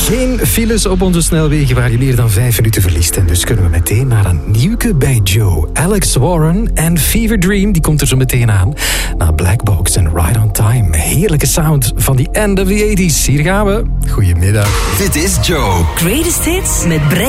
Geen files op onze snelwegen waar je meer dan 5 minuten verliest. En dus kunnen we meteen naar een nieuwke bij Joe. Alex Warren en Fever Dream, die komt er zo meteen aan. Na Black Box en Right on Time. Heerlijke sound van die end of the 80s. Hier gaan we. Goedemiddag. Dit is Joe. Greatest Hits met Brecht.